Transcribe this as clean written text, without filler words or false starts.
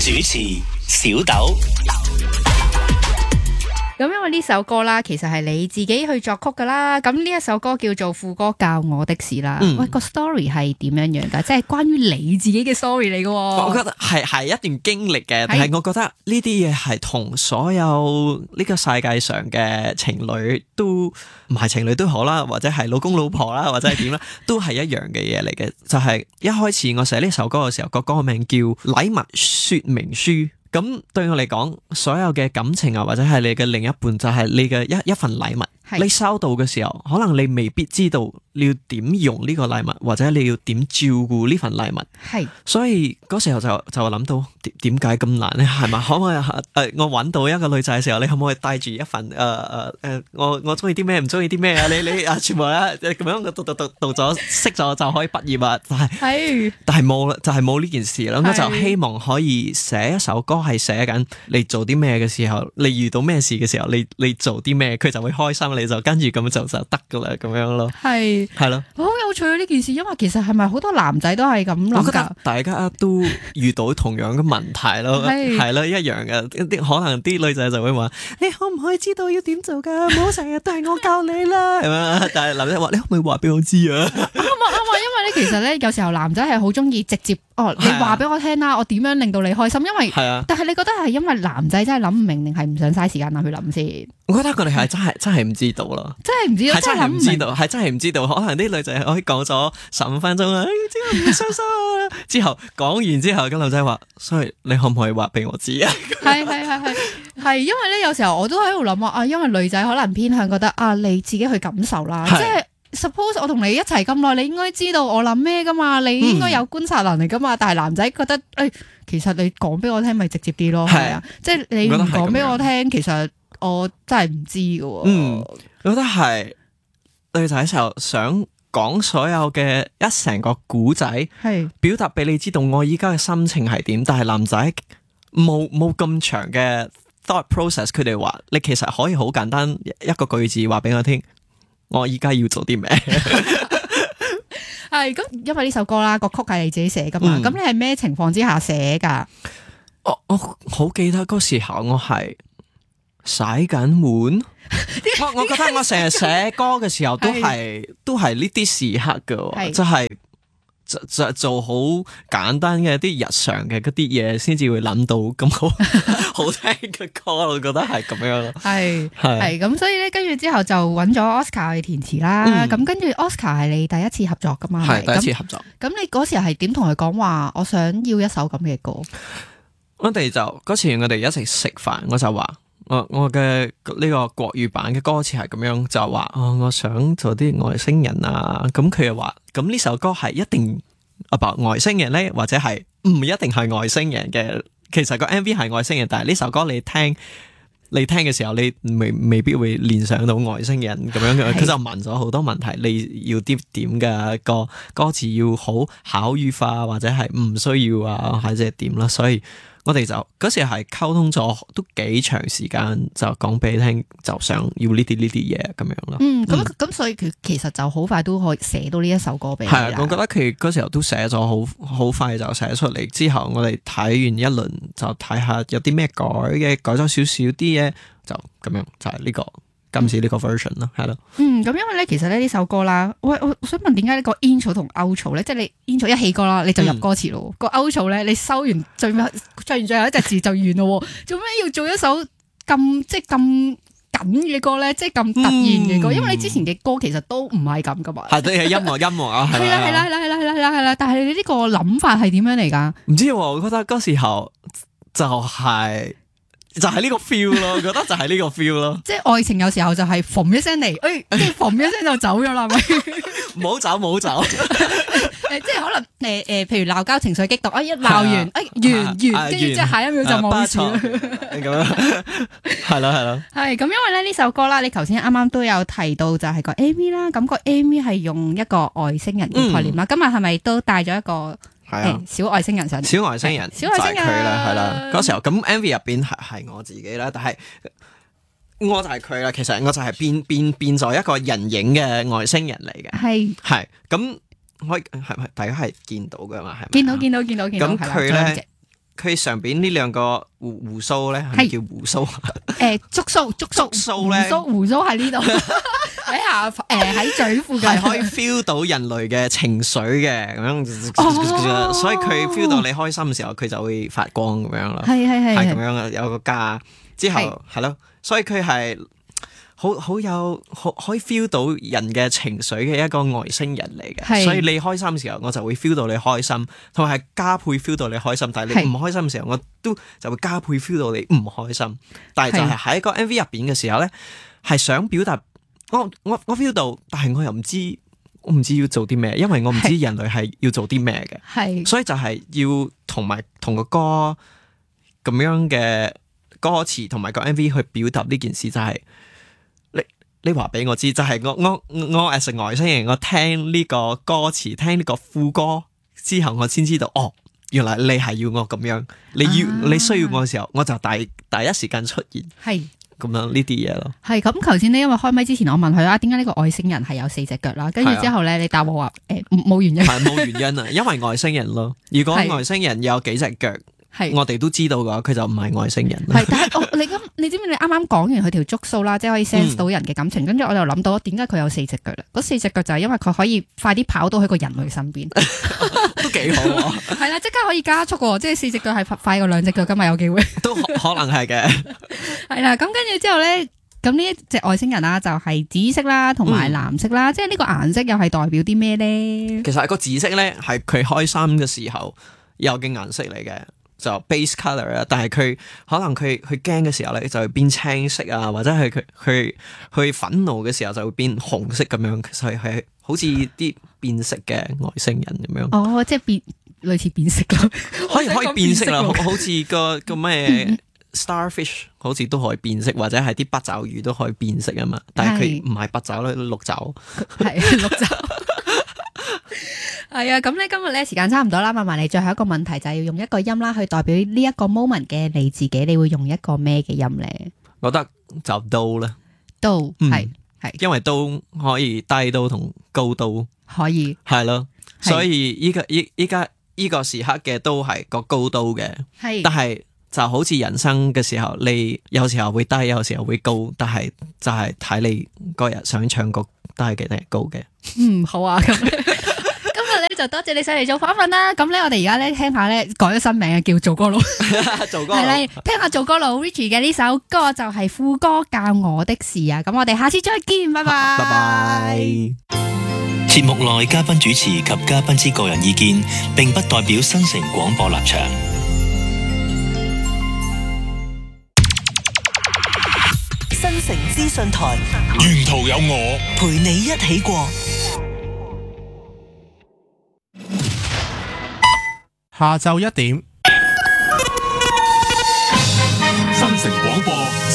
主持小豆。 咁因為呢首歌啦，其實係你自己去作曲噶啦。咁呢一首歌叫做《副歌教我的事》啦。喂，個 story 係點樣樣噶？即係關於你自己嘅 story 嚟噶。 我覺得係一段經歷嘅，但係我覺得呢啲嘢係同所有呢個世界上嘅情侶都唔係情侶都好啦，或者係老公老婆啦，或者係點啦，都係一樣嘅嘢嚟嘅。就係一開始我寫呢首歌嘅時候，個歌名叫《禮物說明書》。咁對我嚟講，所有嘅感情啊，或者係你嘅另一半，就係你嘅一份禮物。你收到嘅時候，可能你未必知道你要點用呢個禮物，或者你要點照顧呢份禮物。係，所以嗰時候就諗到點解咁難咧？係嘛？可唔可以我揾到一個女仔嘅時候，你可唔可以帶住一份我中意啲咩，唔中意啲咩啊？你全部咧咁樣讀咗識咗就可以畢業啊？但係冇啦，就係冇呢件事啦。我就希望可以寫一首歌，係寫緊你做啲咩嘅時候，你遇到咩事嘅時候，你做啲咩，佢就會開心。你就跟住咁就得噶啦，咁樣咯。係咯，好有趣啊呢件事，因為其實係咪好多男仔都係咁諗噶？ 我覺得大家都遇到同樣嘅問題咯，係咯一樣嘅。可能啲女仔就會話：你可唔可以知道要點做噶？唔好成日都係我教你啦，係咪？但係男仔話：你可唔可以話俾我知啊？ 啱啊，因為咧其實咧有時候男仔係好中意直接你話俾我聽啦，我點樣令到你開心？因為但係你覺得係因為男仔真係諗唔明，定係唔想嘥時間去諗先？ 我覺得佢哋係真係唔知道咯， 真係唔知道， 真係唔知道，係真係唔知道。可能啲女仔可以講咗15分鐘啊，之後唔收收啊，之後講完之後，咁女仔話：所以你可唔可以話俾我知啊？係， 因為咧有時候我都喺度諗啊，因為女仔可能偏向覺得啊，你自己去感受啦，即係。Suppose 我同你一齊咁耐，你應該知道我諗咩噶嘛？你應該有觀察能力噶嘛？但係男仔覺得，其實你講俾我聽咪直接啲咯，係啊，即係你唔講俾我聽，其實我真係唔知噶。 我覺得係女仔就想講所有嘅成個古仔，係表達俾你知道我依家嘅心情係點，但係男仔冇咁長嘅 thought process， 佢哋話你其實可以好簡單一個句子話俾我聽。我依家要做啲咩？ 係咁，因為呢首歌啦，個曲係你自己寫噶嘛。咁你係咩情況之下寫噶？ 我好記得嗰時候我係洗緊碗。我覺得我成日寫歌嘅時候都係呢啲時刻噶，即係就做好簡單嘅啲日常嘅嗰啲嘢，先至會諗到咁好聽嘅歌。我覺得係咁樣咯。係咁，所以咧跟住之後就揾咗 Oscar 去填詞啦。咁跟住 Oscar 係你第一次合作噶嘛？係第一次合作。 咁你嗰時係點同佢講話？我想要一首咁嘅歌。 我哋就嗰次我哋一齊食飯，我就話我嘅呢個國語版嘅歌詞係咁樣，就話我想做啲外星人啊。咁佢又話咁呢首歌係一定about外星人咧，或者係唔一定係外星人嘅。其實個 MV 係外星人，但係呢首歌你聽嘅時候，你未必會聯想到外星人咁樣嘅。佢就問咗好多問題，你要啲點嘅歌詞要好口語化，或者係唔需要啊，或者係點啦。所以我哋就嗰時係溝通咗都幾長時間，就講俾你聽，就想要呢啲嘢咁樣咯。 咁所以佢其實就好快都可以寫到呢一首歌俾你。 係啊，我覺得佢嗰時候都寫咗好快就寫出嚟。之後我哋睇完一輪就睇下有啲咩改咗少少啲嘢，就咁樣就係呢個。今次呢個 version 咯，係咯。 咁因為咧，其實咧呢首歌啦，我想問點解呢個 intro 同 outro 咧，即係你 intro 一起歌啦，你就入歌詞咯。個 outro 咧，你收完最後一隻字就完咯。做咩要做一首咁緊嘅歌咧？即係咁突然嘅歌，因為你之前嘅歌其實都唔係咁噶嘛。係對，係音樂啊。係啦。但係你呢個諗法係點樣嚟噶？ 唔知喎，我覺得嗰時候就係呢個 feel 咯，我覺得就係呢個 feel 咯。即係愛情有時候就係嘣一聲嚟，即係嘣一聲就走咗啦，係咪？唔好走。即係可能譬如鬧交情緒激動，一鬧完，完，跟住即係下一秒就冇事咁樣。係咯。係咁，因為咧呢首歌啦，你頭先啱啱都有提到就係個 MV 啦，咁個 MV 係用一個外星人嘅概念啦。今日係咪都帶咗一個？小外星人上嚟，小外星人就係佢啦，係啦。嗰時候咁 MV 入邊係我自己啦，但係我就係佢啦。其實我就係變咗一個人影嘅外星人嚟嘅，係咁可以係咪大家係見到噶嘛？係見到。咁佢咧佢上邊呢兩個胡鬚咧，係咪叫胡鬚？ 觸鬚咧，胡鬚喺呢度，喺下喺嘴附近， 係可以 feel 到人類嘅情緒嘅咁樣，所以佢 feel 到你開心嘅時候，佢就會發光咁樣咯。係咁樣啊，有個家之後係咯，所以佢係。好有可以 feel 到人嘅情緒嘅一個外星人嚟嘅，所以你開心嘅時候，我就會 feel 到你開心，同埋係加倍 feel 到你開心。但係你唔開心嘅時候，我都就會加倍 feel 到你唔開心。但係就係喺個 MV 入邊嘅時候咧，係想表達我 feel 到，但係我又唔知要做啲咩，因為我唔知人類係要做啲咩嘅，所以就係要同個歌咁樣嘅歌詞同埋個 MV 去表達呢件事，就係。你話俾我知，就係我 as 外星人，我聽呢個歌詞，聽呢個副歌之後，我先知道哦，原來你係要我咁樣，你需要我嘅時候，我就第一時間出現，係咁樣呢啲嘢咯。係咁，頭先呢，因為開咪之前我問佢點解呢個外星人係有4隻腳啦，跟住之後咧，你答我話冇原因，係冇原因啊，因為外星人咯。如果外星人有幾隻腳？我哋都知道噶，佢就唔係外星人。但係你知唔知你啱啱講完佢條觸鬚啦，即係可以 sense 到人嘅感情，跟住我就諗到點解佢有4隻腳啦？嗰4隻腳就係因為佢可以快啲跑到去個人類身邊，都幾好。係啦，即刻可以加速，即係4隻腳係快過2隻腳，今日有機會都可能係嘅。係啦，咁跟住之後咧，咁呢一隻外星人啦，就係紫色啦，同埋藍色啦，即係呢個顏色又係代表啲咩咧？其實個紫色咧係佢開心嘅時候有嘅顏色嚟嘅。就 base color 啊，但係佢可能佢驚嘅時候咧就會變青色啊，或者係佢憤怒嘅時候就會變紅色咁樣，所以係好似啲變色嘅外星人咁樣。哦，即係類似變色咯，可以變色啦，好似個咩 starfish 好似都可以變色，或者係啲八爪魚都可以變色啊嘛。但係佢唔係八爪咧，綠爪係綠爪。係啊，咁咧今日咧時間差唔多啦，問埋你最後一個問題，就係要用一個音啦去代表呢一個 moment 嘅你自己，你會用一個咩嘅音咧？我覺得就do啦，do係，因為do可以低do同高do可以係咯，所以依家依個時刻嘅do係個高do嘅，係，但係就好似人生嘅時候，你有時候會低，有時候會高，但係就係睇你嗰日想唱歌低嘅定係高嘅。好啊，咁。就多謝你上嚟做訪問啦，咁咧我哋而家咧聽下咧改咗新名啊，叫做歌佬，做歌佬係啦，聽下做歌佬 Richie 嘅呢首歌就係副歌教我的事啊，咁我哋下次再見，拜拜。拜拜。 節目內嘉賓主持及嘉賓之個人意見，並不代表新城廣播立場。 新城資訊台， 沿途有我陪你一起過。 下晝1點，新城廣播。